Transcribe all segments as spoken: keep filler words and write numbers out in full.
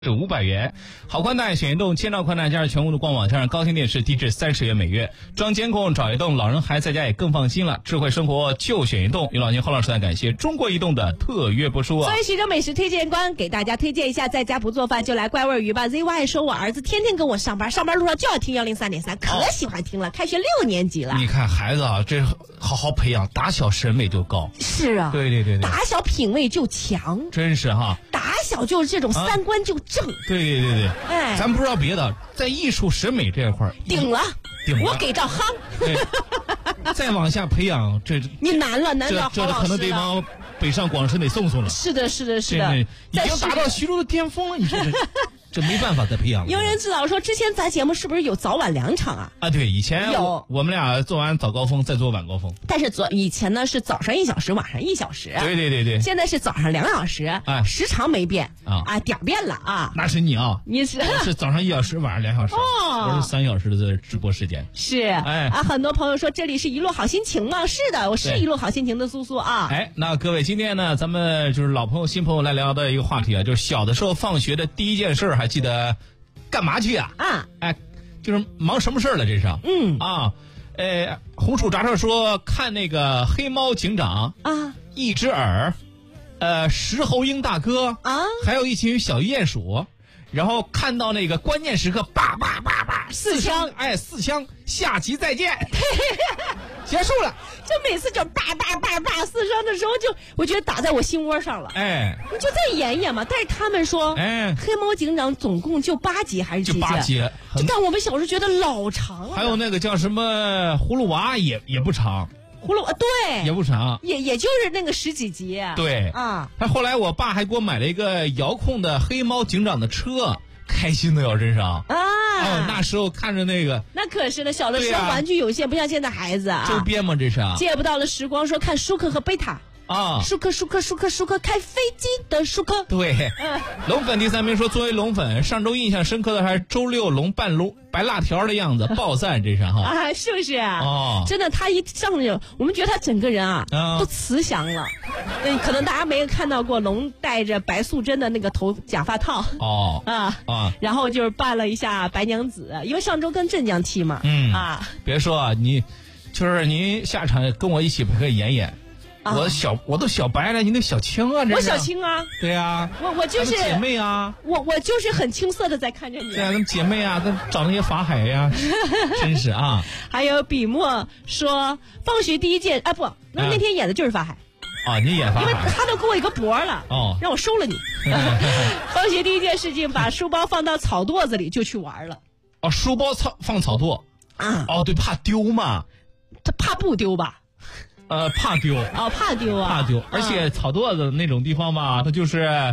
是五百元，好宽带选移动，千兆宽带加上全国的官网，加上高清电视，低至三十元每月，装监控找移动，老人孩子在家也更放心了。智慧生活就选移动。于老金后老师来感谢中国移动的特约播出啊。 作为徐州美食推荐官，给大家推荐一下，在家不做饭就来怪味鱼吧。Z Y 说，我儿子天天跟我上班，上班路上就要听幺零三点三，可喜欢听了。开学六年级了， 你看孩子啊，这好好培养，打小审美就高。 是啊， 对对对对， 打小品味就强， 真是哈。 打小就是这种三观就正。啊、 对对对对， 哎， 咱不知道别的，在艺术审美这一块顶了， 顶了， 我给赵夯。 再往下培养，这你难了，难到这这可能得往北上广深得送送了。 是的，是的，是的， 已经达到徐州的巅峰了。你说这这没办法再培养了。 有人知道说，之前咱节目是不是有早晚两场啊？ 啊，对，以前有我们俩做完早高峰，再做晚高峰。 但是昨以前呢是早上一小时，晚上一小时。 对对对对。 现在是早上两小时，哎，时长没变啊，啊，点变了啊。 那是你啊， 你是我是早上一小时，晚上两小时，哦，我是三小时的直播时间。 是，哎啊，很多朋友说这里是一路好心情吗？是的，我是一路好心情的苏苏啊。 哎，那各位，今天呢，咱们就是老朋友、新朋友来聊的一个话题啊，就是小的时候放学的第一件事，还记得干嘛去啊？ 啊， 哎，就是忙什么事儿了？这是， 嗯啊，呃，红薯炸串说看那个黑猫警长啊， 一只耳，呃，石猴鹰大哥啊， 还有一群小鼹鼠。然后看到那个关键时刻，叭叭叭叭四枪， 哎，四枪，下集再见，结束了。 就每次就叭叭叭叭四枪的时候，就我觉得打在我心窝上了。 哎， 你就再演演嘛。但是他们说， 哎， 黑猫警长总共就八集还是几集？ 就八集。 就但我们小时候觉得老长了。 还有那个叫什么葫芦娃也也不长。 葫芦对也不长， 也也就是那个十几集。 对啊， 他后来我爸还给我买了一个遥控的黑猫警长的车，开心的要真上啊！ 哦，那时候看着那个， 那可是的，小的时候玩具有限，不像现在孩子啊。 周边嘛，这是借不到了时光，说看舒克和贝塔。 啊， 舒克舒克舒克舒克开飞机的舒克。 对， 嗯， 龙粉第三名说，作为龙粉，上周印象深刻的还是周六龙拌龙白辣条的样子，爆赞这是哈啊，是不是啊？ 哦， 真的，他一上去，我们觉得他整个人啊，啊都慈祥了。嗯，可能大家没有看到过龙戴着白素贞的那个头假发套哦啊啊， 然后就是扮了一下白娘子，因为上周跟镇江踢嘛， 嗯啊， 别说啊，你就是您下场跟我一起可以演演。 啊、 我小我都小白了，你那小青啊，这我小青啊， 对呀、啊， 我我就是姐妹啊， 我我就是很青涩的在看着你， 对啊，跟姐妹啊，跟找那些法海呀、啊，真是啊。 还有笔墨说，放学第一件啊不，那那天演的就是法海。 啊，你演法海， 因为他都给我一个脖了， 哦， 让我收了你。放学第一件事情，把书包放到草垛子里就去玩了。 哦，书包草放草垛啊？ 哦，对，怕丢嘛。 他怕不丢吧？ 呃，怕丢哦，怕丢啊， 怕丢，而且草垛子那种地方吧，它就是，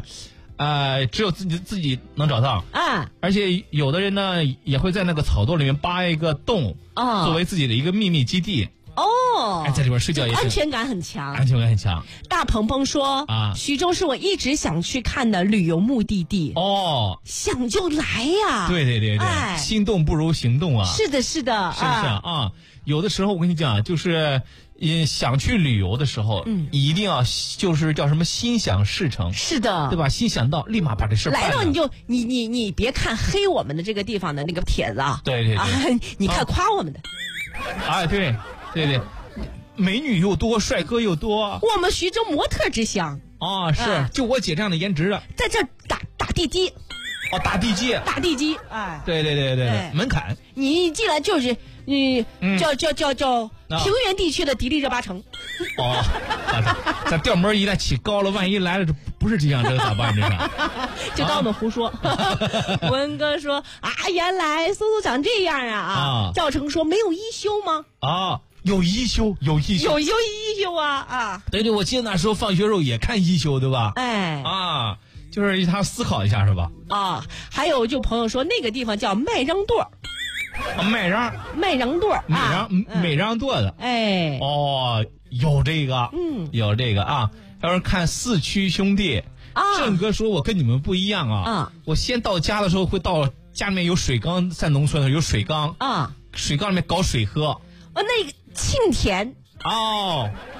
呃，只有自己自己能找到啊。 而且有的人呢，也会在那个草垛里面扒一个洞， 哦， 作为自己的一个秘密基地。 哦， 哎，在里边睡觉也安全感很强， 安全感很强。 大鹏鹏说啊，徐州是我一直想去看的旅游目的地。 哦， 想就来呀！ 对对对对， 哎， 心动不如行动啊！ 是的，是的， 是不是啊？啊有的时候我跟你讲，就是嗯，想去旅游的时候，嗯，一定要就是叫什么心想事成， 是的， 对吧？心想到，立马把这事办了。 来到你就你你你别看黑我们的这个地方的那个帖子啊， 对对对， 啊、你看夸我们的， 哎、啊，对对对，美女又多，帅哥又多， 我们徐州模特之乡啊，是、啊，就我姐这样的颜值的， 在这打打地基。 哦，打地基， 打地基，哎， 对对对对对，门槛， 你一进来就是你、嗯、叫叫叫叫平原地区的迪丽热巴城。 哦，咱调门一旦起高了，万一来了这不是这样，这咋办？这是， 就当我们胡说。文哥说啊，原来苏苏长这样啊啊！赵成说没有一休吗？ 啊。有一休，有一休， 有休一休啊啊！ 对对，我记得那时候放学时候也看一休，对吧？ 哎啊，就是他思考一下，是吧？ 啊，还有就朋友说那个地方叫麦瓤垛， 啊，麦瓤， 麦瓤垛， 麦瓤，麦瓤垛的， 哎， 哦，有这个， 嗯， 有这个啊。要是看四驱兄弟， 啊， 郑哥说我跟你们不一样啊， 啊， 我先到家的时候会到家里面有水缸，在农村的有水缸啊， 水缸里面搞水喝。 哦，那个沁田哦，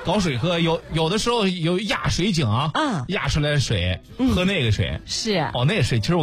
搞水喝，有有的时候有压水井啊， 啊压出来的水，喝那个水。 是哦，那个水其实我